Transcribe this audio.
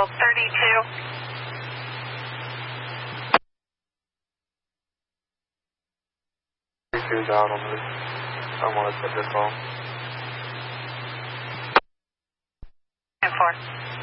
Eagle 32. 32 down on this. I want to take this call. 10-4.